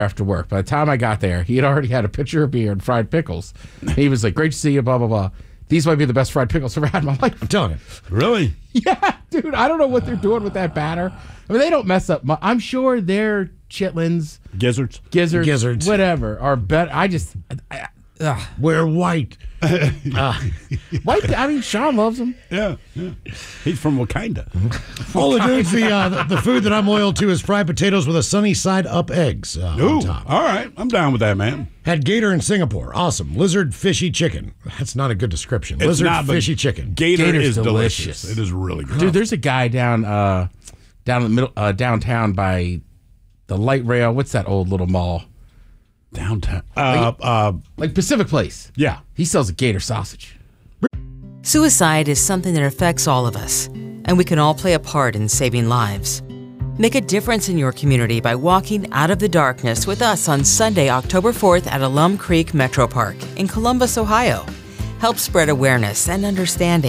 after work. By the time I got there, he had already had a pitcher of beer and fried pickles. He was like, "Great to see you, blah, blah, blah. These might be the best fried pickles I've ever had in my life." I'm telling you. Really? Yeah, dude. I don't know what they're doing with that batter. I mean, they don't mess up. I'm sure their chitlins, Gizzards, whatever, are better. We're white. White. I mean, Sean loves them. Yeah. He's from Wakanda. All the dudes, the food that I'm loyal to is fried potatoes with a sunny side up eggs on top. All right. I'm down with that, man. Had gator in Singapore. Awesome. Lizard fishy chicken. That's not a good description. Lizard fishy chicken. Gator Gator's is delicious. It is really good. Dude, there's a guy down in the middle downtown by the light rail. What's that old little mall? Downtown. Like Pacific Place. Yeah. He sells a gator sausage. Suicide is something that affects all of us, and we can all play a part in saving lives. Make a difference in your community by walking out of the darkness with us on Sunday, October 4th at Alum Creek Metro Park in Columbus, Ohio. Help spread awareness and understanding.